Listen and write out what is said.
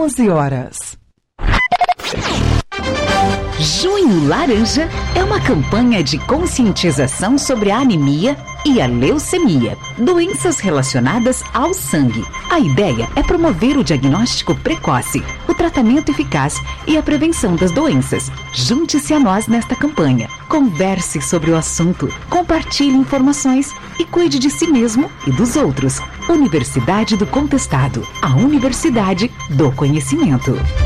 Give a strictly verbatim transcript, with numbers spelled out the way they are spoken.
onze horas. Junho Laranja é uma campanha de conscientização sobre a anemia e a leucemia, doenças relacionadas ao sangue. A ideia é promover o diagnóstico precoce, o tratamento eficaz e a prevenção das doenças. Junte-se a nós nesta campanha. Converse sobre o assunto, compartilhe informações e cuide de si mesmo e dos outros. Universidade do Contestado, a Universidade do Conhecimento.